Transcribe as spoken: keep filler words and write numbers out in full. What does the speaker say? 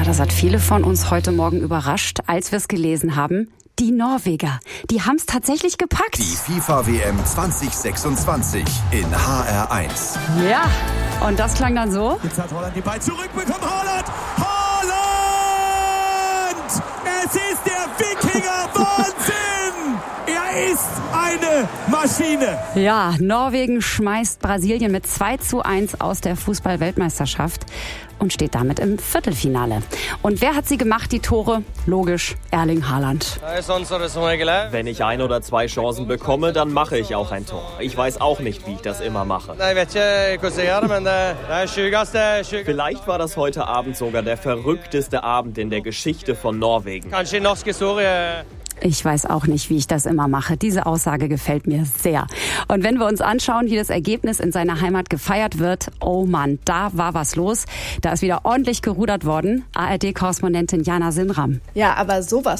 das hat viele von uns heute Morgen überrascht, als wir es gelesen haben. Die Norweger, die haben es tatsächlich gepackt. Die FIFA-W M zwanzig sechsundzwanzig in H R eins. Ja, und das klang dann so. Jetzt hat Holland den Ball zurückbekommen. Holland! Holland! Es ist der Wikinger! Wahnsinn! Er ist eine Maschine. Ja, Norwegen schmeißt Brasilien mit zwei zu eins aus der Fußball-Weltmeisterschaft und steht damit im Viertelfinale. Und wer hat sie gemacht, die Tore? Logisch, Erling Haaland. Wenn ich ein oder zwei Chancen bekomme, dann mache ich auch ein Tor. Ich weiß auch nicht, wie ich das immer mache. Vielleicht war das heute Abend sogar der verrückteste Abend in der Geschichte von Norwegen. Ich weiß auch nicht, wie ich das immer mache. Diese Aussage gefällt mir sehr. Und wenn wir uns anschauen, wie das Ergebnis in seiner Heimat gefeiert wird, oh Mann, da war was los. Da ist wieder ordentlich gerudert worden. A R D-Korrespondentin Jana Sinram. Ja, aber sowas